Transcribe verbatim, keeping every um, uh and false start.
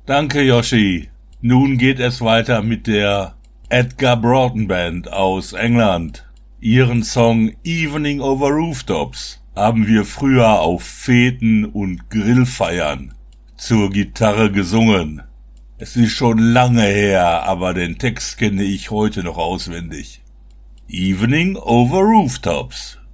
Danke, Yoshi. Nun geht es weiter mit der Edgar Broughton Band aus England. Ihren Song Evening over Rooftops haben wir früher auf Feten und Grillfeiern zur Gitarre gesungen. Es ist schon lange her, aber den Text kenne ich heute noch auswendig. Evening over Rooftops.